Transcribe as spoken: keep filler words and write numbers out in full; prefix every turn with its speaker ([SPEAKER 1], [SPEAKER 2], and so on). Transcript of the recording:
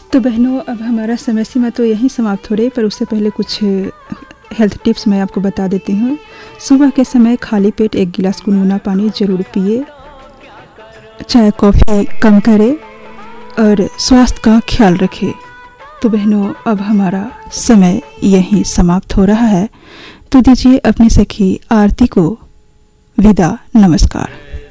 [SPEAKER 1] तो बहनों, अब हमारा समय सीमा तो यहीं समाप्त हो रही, पर उससे पहले कुछ हेल्थ टिप्स मैं आपको बता देती हूँ। सुबह के समय खाली पेट एक गिलास गुनगुना पानी ज़रूर पिए, चाय कॉफ़ी कम करें और स्वास्थ्य का ख्याल रखें। तो बहनों, अब हमारा समय यहीं समाप्त हो रहा है, तो दीजिए अपनी सखी आरती को विदा। नमस्कार।